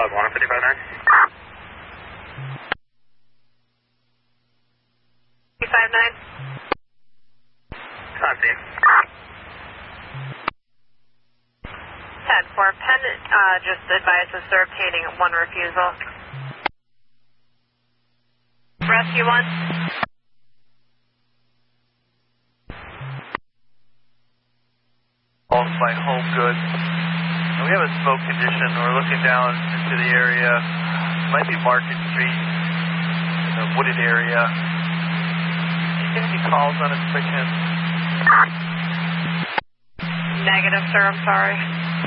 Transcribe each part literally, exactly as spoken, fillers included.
one fifty-five nine. fifty-five nine. Copy. ten four, Penn uh, just advises they're obtaining one refusal. Rescue one. All flight home good. And we have a smoke condition. We're looking down into the area. It might be Market Street, a wooded area. You get any calls on it by chance? Negative, sir. I'm sorry.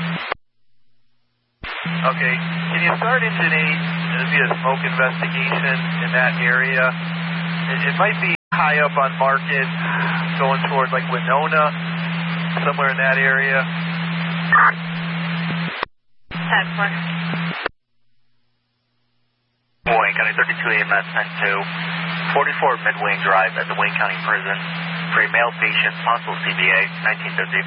Okay. Can you start engine eight? It'll be a smoke investigation in that area. It, it might be high up on Market, going toward like Winona, somewhere in that area. ten four. Wayne County thirty-two A M S ten two. forty-four Midwayne Drive at the Wayne County Prison for a male patient, possible C V A, nineteen fifty.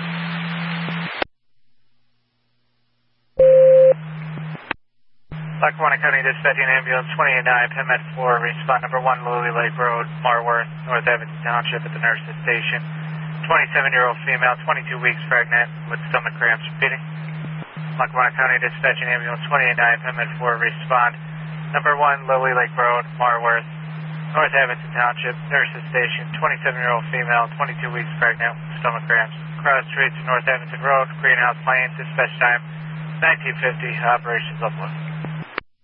Lackawanna County Dispatching Ambulance twenty-eight nine, Penn Med four, respond number one, Lily Lake Road, Marworth, North Evanston Township at the nurse's station. twenty-seven-year-old female, twenty-two weeks pregnant with stomach cramps. Repeating. Lackawanna County Dispatching Ambulance twenty-eight nine, Penn Med four, respond number one, Lily Lake Road, Marworth, North Evanston Township, nurse's station. twenty-seven-year-old female, twenty-two weeks pregnant with stomach cramps. Cross streets, North Evanston Road, Greenhouse Lane, dispatch time nineteen fifty, operations upload.